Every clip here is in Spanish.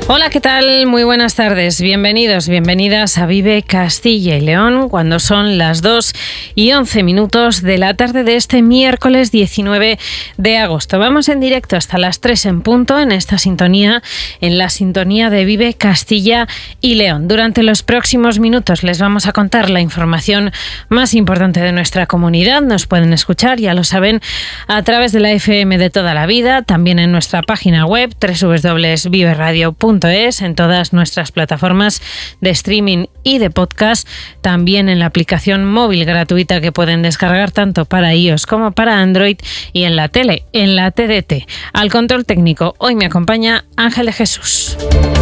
Hola, ¿qué tal? Muy buenas tardes. Bienvenidos, bienvenidas a Vive Castilla y León, cuando son las 2:11 de la tarde de este miércoles 19 de agosto. Vamos en directo hasta las 3 en punto en esta sintonía, en la sintonía de Vive Castilla y León. Durante los próximos minutos les vamos a contar la información más importante de nuestra comunidad. Nos pueden escuchar, ya lo saben, a través de la FM de toda la vida, también en nuestra página web www.viveradio.es, en todas nuestras plataformas de streaming y de podcast, también en la aplicación móvil gratuita que pueden descargar tanto para iOS como para Android, y en la tele, en la TDT. Al control técnico hoy me acompaña Ángel de Jesús.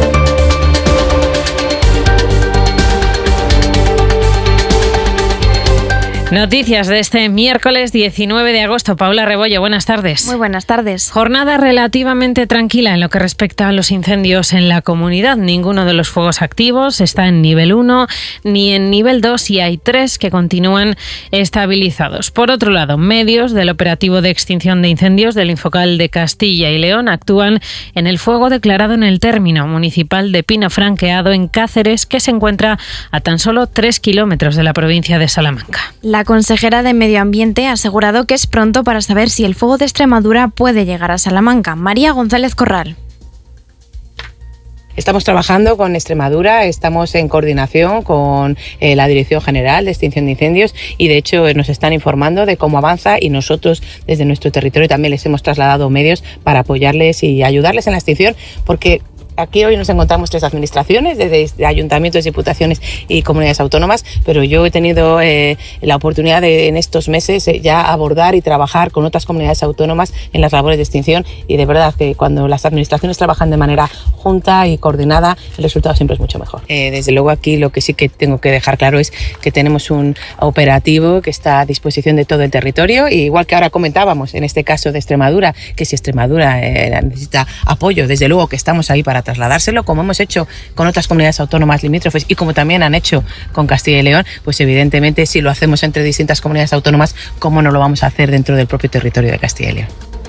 Noticias de este miércoles 19 de agosto. Paula Rebollo, buenas tardes. Muy buenas tardes. Jornada relativamente tranquila en lo que respecta a los incendios en la comunidad. Ninguno de los fuegos activos está en nivel 1 ni en nivel 2 y hay 3 que continúan estabilizados. Por otro lado, medios del operativo de extinción de incendios del Infocal de Castilla y León actúan en el fuego declarado en el término municipal de Pino Franqueado en Cáceres, que se encuentra a tan solo 3 kilómetros de la provincia de Salamanca. La consejera de Medio Ambiente ha asegurado que es pronto para saber si el fuego de Extremadura puede llegar a Salamanca. María González Corral. Estamos trabajando con Extremadura, estamos en coordinación con la Dirección General de Extinción de Incendios y de hecho nos están informando de cómo avanza, y nosotros desde nuestro territorio también les hemos trasladado medios para apoyarles y ayudarles en la extinción, porque aquí hoy nos encontramos 3 administraciones, desde ayuntamientos, diputaciones y comunidades autónomas, pero yo he tenido la oportunidad de en estos meses ya abordar y trabajar con otras comunidades autónomas en las labores de extinción, y de verdad que cuando las administraciones trabajan de manera junta y coordinada, el resultado siempre es mucho mejor. Desde luego aquí lo que sí que tengo que dejar claro es que tenemos un operativo que está a disposición de todo el territorio, y igual que ahora comentábamos en este caso de Extremadura, que si Extremadura necesita apoyo, desde luego que estamos ahí para trasladárselo, como hemos hecho con otras comunidades autónomas limítrofes y como también han hecho con Castilla y León, pues evidentemente si lo hacemos entre distintas comunidades autónomas, ¿cómo no lo vamos a hacer dentro del propio territorio de Castilla y León?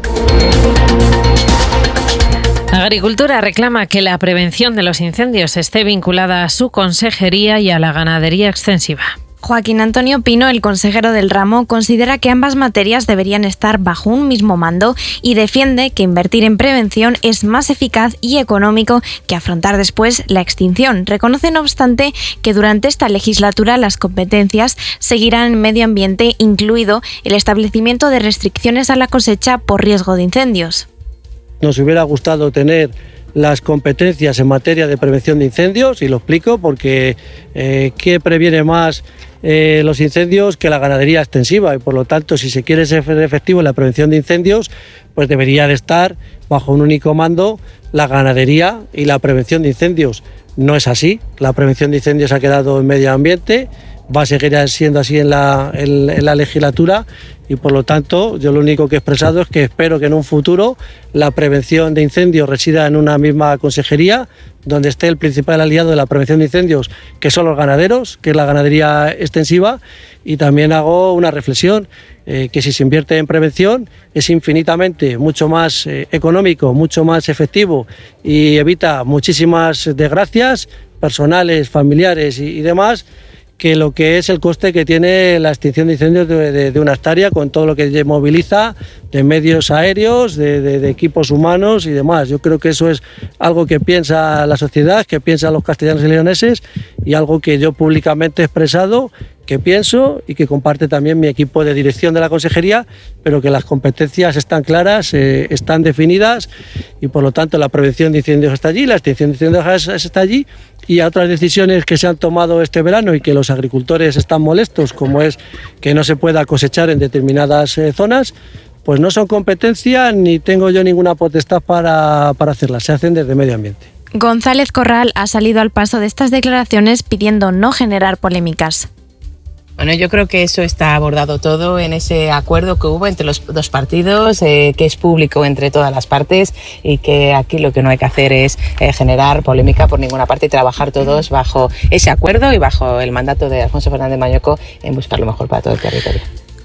Agricultura reclama que la prevención de los incendios esté vinculada a su consejería y a la ganadería extensiva. Joaquín Antonio Pino, el consejero del ramo, considera que ambas materias deberían estar bajo un mismo mando y defiende que invertir en prevención es más eficaz y económico que afrontar después la extinción. Reconoce, no obstante, que durante esta legislatura las competencias seguirán en medio ambiente, incluido el establecimiento de restricciones a la cosecha por riesgo de incendios. Nos hubiera gustado tener las competencias en materia de prevención de incendios, y lo explico porque ¿qué previene más los incendios que la ganadería extensiva? Y por lo tanto, si se quiere ser efectivo en la prevención de incendios, pues debería de estar bajo un único mando la ganadería y la prevención de incendios. No es así, la prevención de incendios ha quedado en medio ambiente, va a seguir siendo así en la legislatura, y por lo tanto yo lo único que he expresado es que espero que en un futuro la prevención de incendios resida en una misma consejería, donde esté el principal aliado de la prevención de incendios, que son los ganaderos, que es la ganadería extensiva. Y también hago una reflexión, que si se invierte en prevención es infinitamente mucho más económico, mucho más efectivo, y evita muchísimas desgracias personales, familiares y demás, que lo que es el coste que tiene la extinción de incendios de una hectárea, con todo lo que moviliza de medios aéreos, de equipos humanos y demás. Yo creo que eso es algo que piensa la sociedad, que piensan los castellanos y leoneses, y algo que yo públicamente he expresado, que pienso y que comparte también mi equipo de dirección de la consejería, pero que las competencias están claras, están definidas, y por lo tanto la prevención de incendios está allí, la extinción de incendios está allí, y otras decisiones que se han tomado este verano y que los agricultores están molestos, como es que no se pueda cosechar en determinadas zonas, pues no son competencia ni tengo yo ninguna potestad para hacerlas, se hacen desde medio ambiente. González Corral ha salido al paso de estas declaraciones pidiendo no generar polémicas. Bueno, yo creo que eso está abordado todo en ese acuerdo que hubo entre los dos partidos, que es público entre todas las partes, y que aquí lo que no hay que hacer es generar polémica por ninguna parte y trabajar todos bajo ese acuerdo y bajo el mandato de Alfonso Fernández Mañoco en buscar lo mejor para todo el territorio.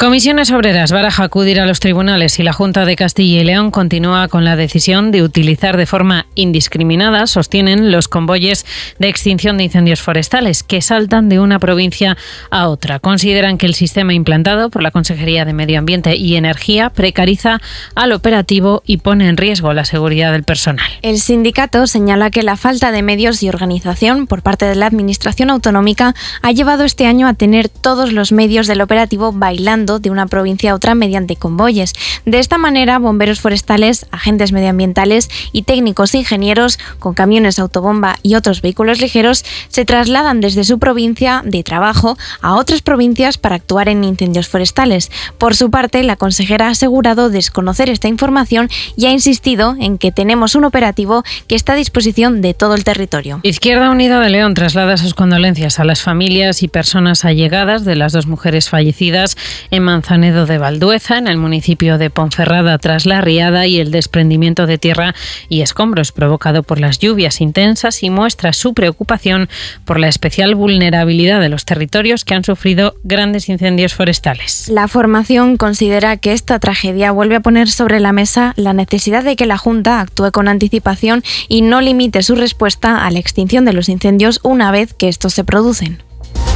Comisiones Obreras baraja acudir a los tribunales y la Junta de Castilla y León continúa con la decisión de utilizar de forma indiscriminada, sostienen, los convoyes de extinción de incendios forestales que saltan de una provincia a otra. Consideran que el sistema implantado por la Consejería de Medio Ambiente y Energía precariza al operativo y pone en riesgo la seguridad del personal. El sindicato señala que la falta de medios y organización por parte de la Administración autonómica ha llevado este año a tener todos los medios del operativo bailando de una provincia a otra mediante convoyes. De esta manera, bomberos forestales, agentes medioambientales y técnicos ingenieros con camiones autobomba y otros vehículos ligeros se trasladan desde su provincia de trabajo a otras provincias para actuar en incendios forestales. Por su parte, la consejera ha asegurado desconocer esta información y ha insistido en que tenemos un operativo que está a disposición de todo el territorio. Izquierda Unida de León traslada sus condolencias a las familias y personas allegadas de las dos mujeres fallecidas en Manzanedo de Valdueza, en el municipio de Ponferrada, tras la riada y el desprendimiento de tierra y escombros provocado por las lluvias intensas, y muestra su preocupación por la especial vulnerabilidad de los territorios que han sufrido grandes incendios forestales. La formación considera que esta tragedia vuelve a poner sobre la mesa la necesidad de que la Junta actúe con anticipación y no limite su respuesta a la extinción de los incendios una vez que estos se producen.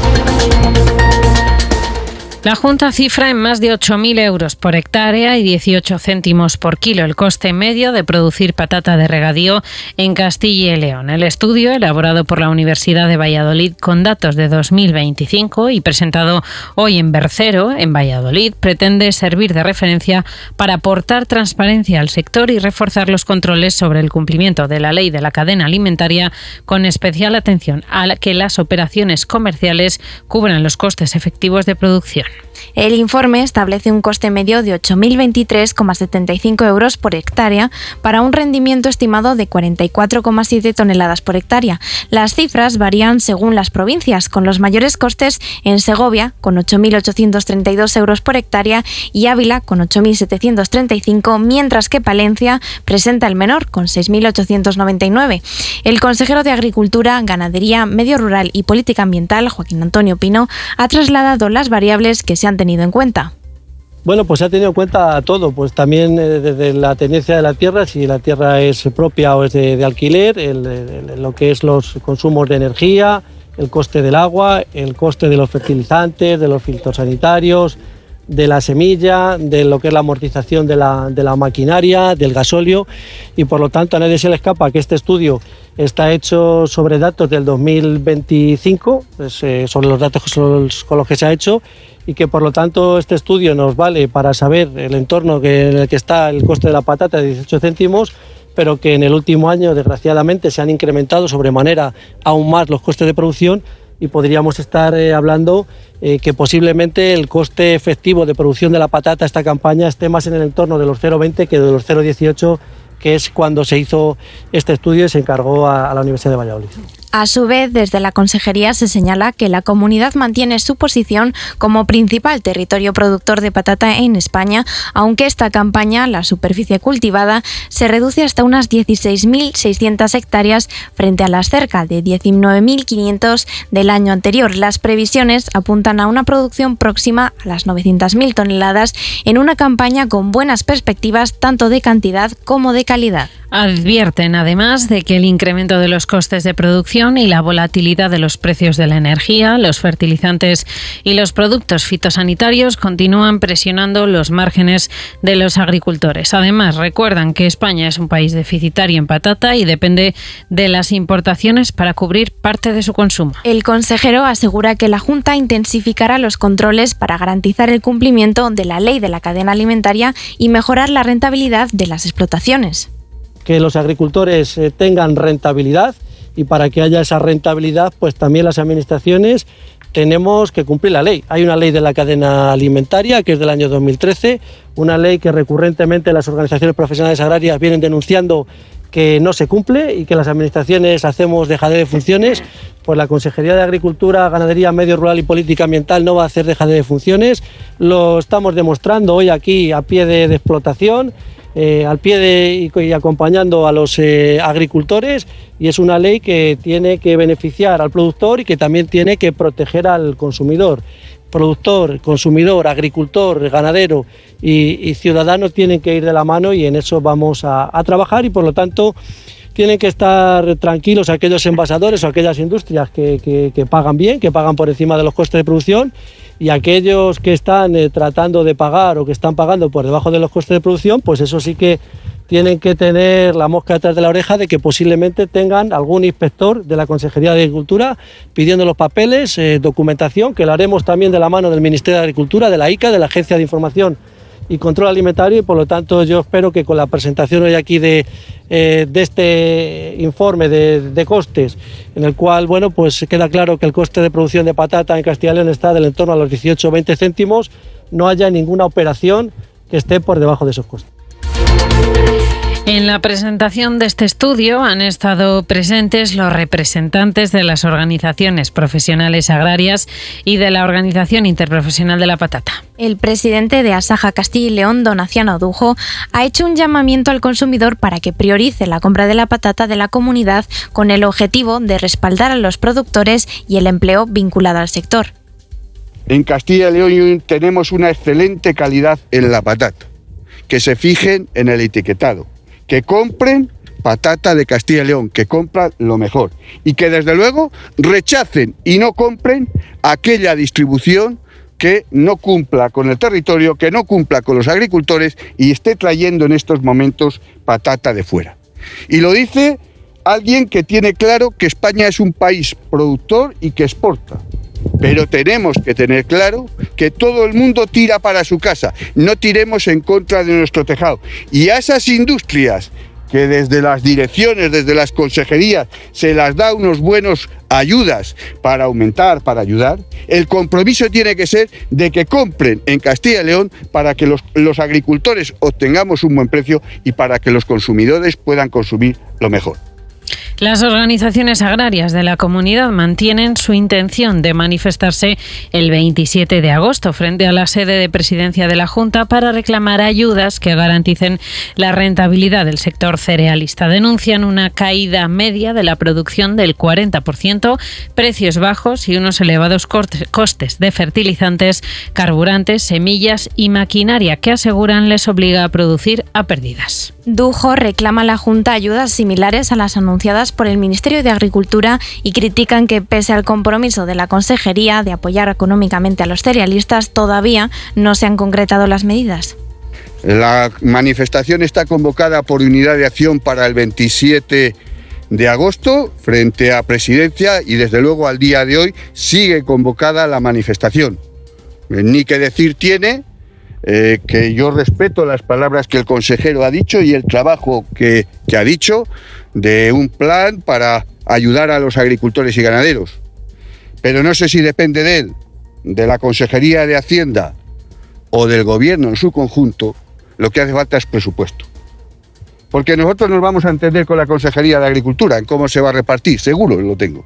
La Junta cifra en más de 8.000 euros por hectárea y 18 céntimos por kilo el coste medio de producir patata de regadío en Castilla y León. El estudio, elaborado por la Universidad de Valladolid con datos de 2025 y presentado hoy en Bercero, en Valladolid, pretende servir de referencia para aportar transparencia al sector y reforzar los controles sobre el cumplimiento de la ley de la cadena alimentaria, con especial atención a que las operaciones comerciales cubran los costes efectivos de producción. El informe establece un coste medio de 8.023,75 euros por hectárea para un rendimiento estimado de 44,7 toneladas por hectárea. Las cifras varían según las provincias, con los mayores costes en Segovia, con 8.832 euros por hectárea, y Ávila, con 8.735, mientras que Palencia presenta el menor, con 6.899. El consejero de Agricultura, Ganadería, Medio Rural y Política Ambiental, Joaquín Antonio Pino, ha trasladado las variables que se han tenido en cuenta. Bueno, pues se ha tenido en cuenta todo, pues también desde la tenencia de la tierra, si la tierra es propia o es de alquiler, lo que es los consumos de energía, el coste del agua, el coste de los fertilizantes, de los fitosanitarios, de la semilla, de lo que es la amortización de la maquinaria, del gasóleo, y por lo tanto a nadie se le escapa que este estudio está hecho sobre datos del 2025, pues, sobre los datos con los que se ha hecho, y que por lo tanto este estudio nos vale para saber el entorno en el que está el coste de la patata de 18 céntimos, pero que en el último año desgraciadamente se han incrementado sobremanera aún más los costes de producción, y podríamos estar hablando que posiblemente el coste efectivo de producción de la patata esta campaña esté más en el entorno de los 0,20 que de los 0,18, que es cuando se hizo este estudio y se encargó a la Universidad de Valladolid. A su vez, desde la Consejería se señala que la comunidad mantiene su posición como principal territorio productor de patata en España, aunque esta campaña, la superficie cultivada, se reduce hasta unas 16.600 hectáreas frente a las cerca de 19.500 del año anterior. Las previsiones apuntan a una producción próxima a las 900.000 toneladas en una campaña con buenas perspectivas tanto de cantidad como de calidad. Advierten además de que el incremento de los costes de producción y la volatilidad de los precios de la energía, los fertilizantes y los productos fitosanitarios continúan presionando los márgenes de los agricultores. Además, recuerdan que España es un país deficitario en patata y depende de las importaciones para cubrir parte de su consumo. El consejero asegura que la Junta intensificará los controles para garantizar el cumplimiento de la ley de la cadena alimentaria y mejorar la rentabilidad de las explotaciones. Que los agricultores tengan rentabilidad, y para que haya esa rentabilidad, pues también las administraciones tenemos que cumplir la ley. Hay una ley de la cadena alimentaria que es del año 2013, una ley que recurrentemente las organizaciones profesionales agrarias vienen denunciando que no se cumple y que las administraciones hacemos dejadez de funciones. Pues la Consejería de Agricultura, Ganadería, Medio Rural y Política Ambiental no va a hacer dejadez de funciones. Lo estamos demostrando hoy aquí a pie de explotación, al pie y acompañando a los agricultores, y es una ley que tiene que beneficiar al productor y que también tiene que proteger al consumidor. productor, consumidor, agricultor, ganadero y ciudadano tienen que ir de la mano, y en eso vamos a trabajar, y por lo tanto tienen que estar tranquilos aquellos envasadores o aquellas industrias que pagan bien, que pagan por encima de los costes de producción, y aquellos que están tratando de pagar o que están pagando por debajo de los costes de producción, pues eso sí que tienen que tener la mosca detrás de la oreja de que posiblemente tengan algún inspector de la Consejería de Agricultura pidiendo los papeles, documentación, que lo haremos también de la mano del Ministerio de Agricultura, de la ICA, de la Agencia de Información y Control Alimentario, y por lo tanto yo espero que con la presentación hoy aquí de este informe de costes, en el cual bueno, pues queda claro que el coste de producción de patata en Castilla y León está del entorno a los 18 o 20 céntimos, no haya ninguna operación que esté por debajo de esos costes. En la presentación de este estudio han estado presentes los representantes de las organizaciones profesionales agrarias y de la Organización Interprofesional de la Patata. El presidente de Asaja Castilla y León, Donaciano Dujo, ha hecho un llamamiento al consumidor para que priorice la compra de la patata de la comunidad con el objetivo de respaldar a los productores y el empleo vinculado al sector. En Castilla y León tenemos una excelente calidad en la patata. Que se fijen en el etiquetado, que compren patata de Castilla y León, que compran lo mejor, y que desde luego rechacen y no compren aquella distribución que no cumpla con el territorio, que no cumpla con los agricultores y esté trayendo en estos momentos patata de fuera. Y lo dice alguien que tiene claro que España es un país productor y que exporta. Pero tenemos que tener claro que todo el mundo tira para su casa, no tiremos en contra de nuestro tejado. Y a esas industrias que desde las direcciones, desde las consejerías, se las da unos buenos ayudas para aumentar, para ayudar, el compromiso tiene que ser de que compren en Castilla y León para que los agricultores obtengamos un buen precio y para que los consumidores puedan consumir lo mejor. Las organizaciones agrarias de la comunidad mantienen su intención de manifestarse el 27 de agosto frente a la sede de Presidencia de la Junta para reclamar ayudas que garanticen la rentabilidad del sector cerealista. Denuncian una caída media de la producción del 40%, precios bajos y unos elevados costes de fertilizantes, carburantes, semillas y maquinaria que aseguran les obliga a producir a pérdidas. Dujo reclama a la Junta ayudas similares a las anunciadas por el Ministerio de Agricultura y critican que, pese al compromiso de la Consejería de apoyar económicamente a los cerealistas, todavía no se han concretado las medidas. La manifestación está convocada por Unidad de Acción para el 27 de agosto frente a Presidencia y desde luego al día de hoy sigue convocada la manifestación. Ni que decir tiene que yo respeto las palabras que el consejero ha dicho y el trabajo que ha dicho de un plan para ayudar a los agricultores y ganaderos. Pero no sé si depende de él, de la Consejería de Hacienda o del Gobierno en su conjunto, lo que hace falta es presupuesto. Porque nosotros nos vamos a entender con la Consejería de Agricultura en cómo se va a repartir, seguro lo tengo.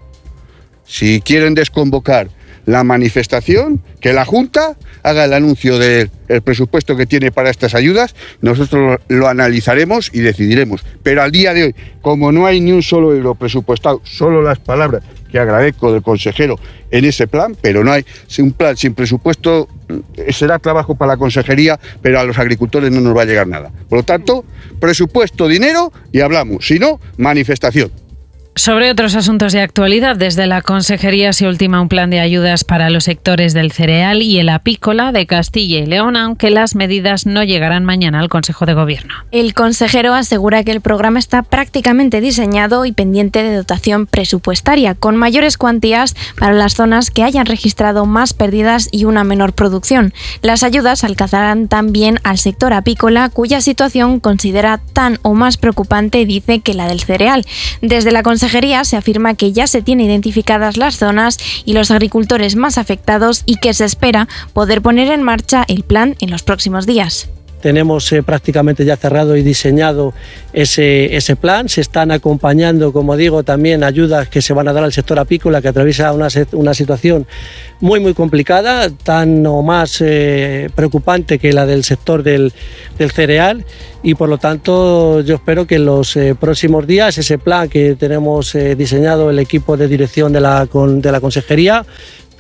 Si quieren desconvocar la manifestación, que la Junta haga el anuncio del presupuesto que tiene para estas ayudas, nosotros lo analizaremos y decidiremos. Pero al día de hoy, como no hay ni un solo euro presupuestado, solo las palabras que agradezco del consejero en ese plan, pero no hay un plan sin presupuesto, será trabajo para la consejería, pero a los agricultores no nos va a llegar nada. Por lo tanto, presupuesto, dinero y hablamos, si no, manifestación. Sobre otros asuntos de actualidad, desde la Consejería se ultima un plan de ayudas para los sectores del cereal y el apícola de Castilla y León, aunque las medidas no llegarán mañana al Consejo de Gobierno. El consejero asegura que el programa está prácticamente diseñado y pendiente de dotación presupuestaria, con mayores cuantías para las zonas que hayan registrado más pérdidas y una menor producción. Las ayudas alcanzarán también al sector apícola, cuya situación considera tan o más preocupante, dice, que la del cereal. Desde la Consejería se afirma que ya se tienen identificadas las zonas y los agricultores más afectados y que se espera poder poner en marcha el plan en los próximos días. Tenemos prácticamente ya cerrado y diseñado ese plan. Se están acompañando, como digo, también ayudas que se van a dar al sector apícola, que atraviesa una situación muy complicada, tan o más preocupante que la del sector del cereal, y por lo tanto yo espero que en los próximos días ese plan que tenemos diseñado el equipo de dirección de la consejería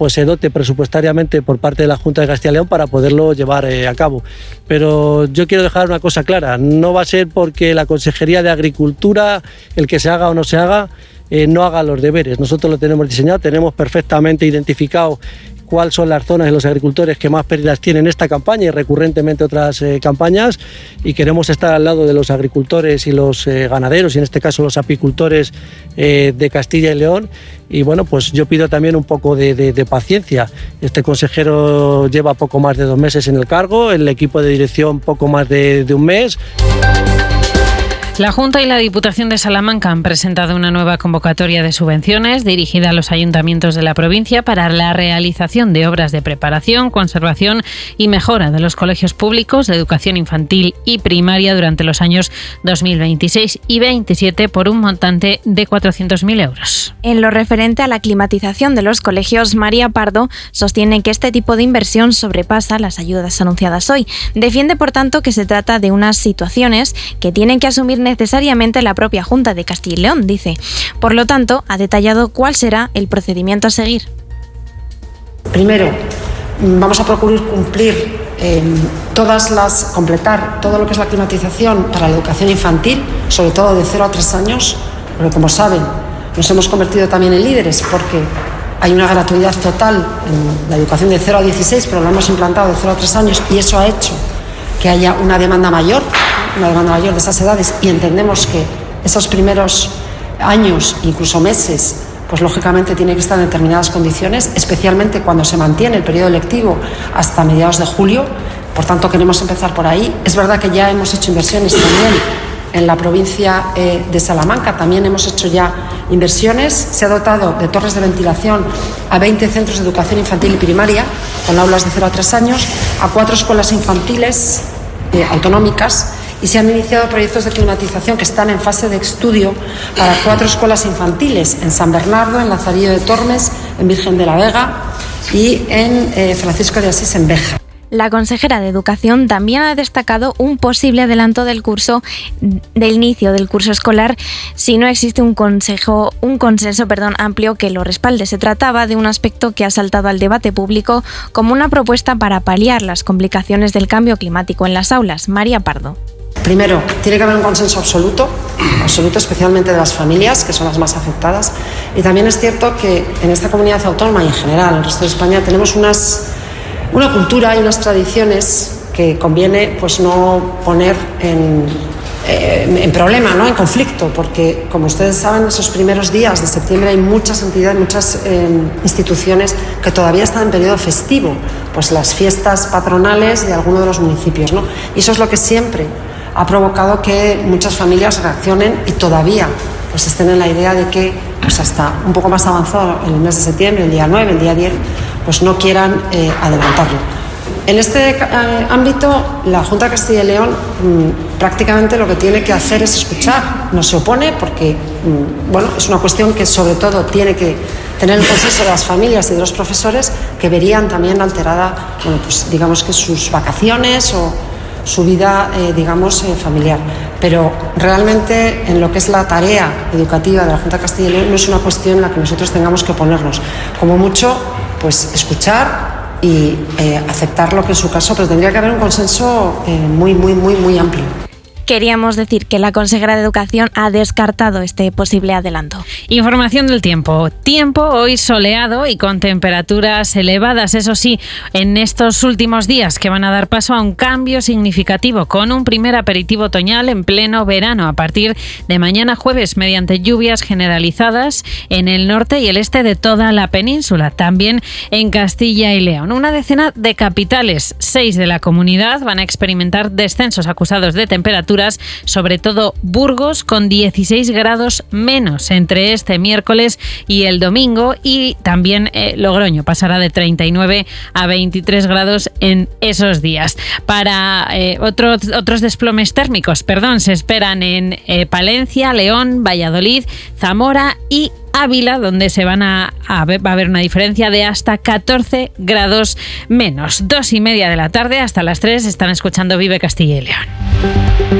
pues se dote presupuestariamente por parte de la Junta de Castilla y León para poderlo llevar a cabo. Pero yo quiero dejar una cosa clara, no va a ser porque la Consejería de Agricultura, el que se haga o no se haga, no haga los deberes. Nosotros lo tenemos diseñado, tenemos perfectamente identificado cuáles son las zonas de los agricultores que más pérdidas tienen esta campaña y recurrentemente otras campañas, y queremos estar al lado de los agricultores y los ganaderos, y en este caso los apicultores de Castilla y León. Y bueno, pues yo pido también un poco de paciencia. Este consejero lleva poco más de 2 meses en el cargo, el equipo de dirección poco más de un mes. La Junta y la Diputación de Salamanca han presentado una nueva convocatoria de subvenciones dirigida a los ayuntamientos de la provincia para la realización de obras de preparación, conservación y mejora de los colegios públicos de educación infantil y primaria durante los años 2026 y 2027 por un montante de 400.000 euros. En lo referente a la climatización de los colegios, María Pardo sostiene que este tipo de inversión sobrepasa las ayudas anunciadas hoy. Defiende, por tanto, que se trata de unas situaciones que tienen que asumir necesariamente la propia Junta de Castilla y León, dice. Por lo tanto, ha detallado cuál será el procedimiento a seguir. Primero, vamos a procurar cumplir completar todo lo que es la climatización para la educación infantil, sobre todo de 0 a 3 años, porque como saben, nos hemos convertido también en líderes porque hay una gratuidad total en la educación de 0 a 16, pero lo hemos implantado de 0 a 3 años y eso ha hecho que haya una demanda mayor de esas edades, y entendemos que esos primeros años, incluso meses, pues lógicamente tiene que estar en determinadas condiciones, especialmente cuando se mantiene el periodo lectivo hasta mediados de julio. Por tanto, queremos empezar por ahí. Es verdad que ya hemos hecho inversiones también en la provincia de Salamanca, también hemos hecho ya inversiones. Se ha dotado de torres de ventilación a 20 centros de educación infantil y primaria, con aulas de 0 a 3 años, a 4 escuelas infantiles autonómicas, y se han iniciado proyectos de climatización que están en fase de estudio para 4 escuelas infantiles, en San Bernardo, en Lazarillo de Tormes, en Virgen de la Vega y en Francisco de Asís, en Béjar. La consejera de Educación también ha destacado un posible adelanto del inicio del curso escolar si no existe un consenso amplio que lo respalde. Se trataba de un aspecto que ha saltado al debate público como una propuesta para paliar las complicaciones del cambio climático en las aulas. María Pardo. Primero, tiene que haber un consenso absoluto, especialmente de las familias, que son las más afectadas. Y también es cierto que en esta comunidad autónoma y en general en el resto de España tenemos una cultura y unas tradiciones que conviene pues no poner en problema, ¿no? En conflicto, porque como ustedes saben, esos primeros días de septiembre hay muchas entidades, muchas instituciones que todavía están en periodo festivo, pues las fiestas patronales de alguno de los municipios, ¿no? Y eso es lo que siempre ha provocado que muchas familias reaccionen y todavía pues estén en la idea de que pues hasta un poco más avanzado el mes de septiembre, el día 9, el día 10, pues no quieran adelantarlo. En este ámbito, la Junta de Castilla y León prácticamente lo que tiene que hacer es escuchar. No se opone porque es una cuestión que sobre todo tiene que tener el consenso de las familias y de los profesores, que verían también alterada, digamos que sus vacaciones o su vida, familiar. Pero realmente en lo que es la tarea educativa de la Junta de Castilla y León no es una cuestión en la que nosotros tengamos que oponernos. Como mucho, pues escuchar y aceptar lo que en su caso, pero tendría que haber un consenso muy amplio. Queríamos decir que la consejera de Educación ha descartado este posible adelanto. Información del tiempo. Tiempo hoy soleado y con temperaturas elevadas, eso sí, en estos últimos días que van a dar paso a un cambio significativo con un primer aperitivo otoñal en pleno verano a partir de mañana jueves mediante lluvias generalizadas en el norte y el este de toda la península, también en Castilla y León. Una decena de capitales, 6 de la comunidad, van a experimentar descensos acusados de temperatura, sobre todo Burgos con 16 grados menos entre este miércoles y el domingo, y también Logroño pasará de 39 a 23 grados en esos días. Para otros desplomes térmicos, se esperan en Palencia, León, Valladolid, Zamora y Ávila, donde va a haber una diferencia de hasta 14 grados menos. 2:30 de la tarde hasta las 3 están escuchando Vive Castilla y León.